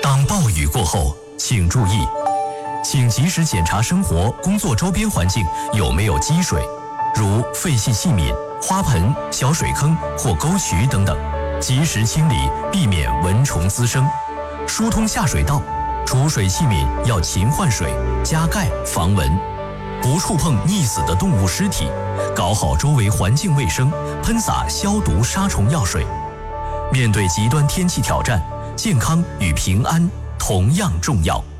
当暴雨过后，请注意，请及时检查生活、工作周边环境有没有积水，如废弃器皿、花盆、小水坑或沟渠等等，及时清理，避免蚊虫滋生。疏通下水道，储水器皿要勤换水，加盖防蚊。不触碰溺死的动物尸体，搞好周围环境卫生，喷洒消毒杀虫药水。面对极端天气挑战，健康与平安同样重要。